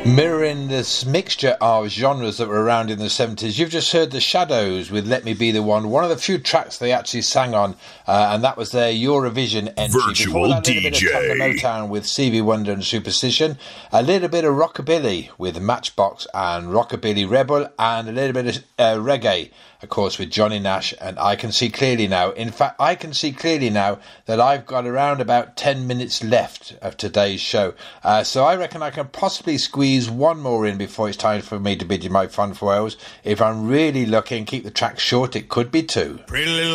Mirroring this mixture of genres that were around in the 70s, you've just heard The Shadows with Let Me Be the One of the few tracks they actually sang on, and that was their Eurovision entry. Virtual Before that, a little DJ. bit of Thunder Motown with Stevie Wonder and Superstition, a little bit of Rockabilly with Matchbox and Rockabilly Rebel, and a little bit of reggae, of course, with Johnny Nash and I Can See Clearly Now. In fact, I can see clearly now that I've got around about 10 minutes left of today's show. So I reckon I can possibly squeeze one more in before it's time for me to bid you my fun farewells. If I'm really lucky and keep the track short, it could be two. Pretty little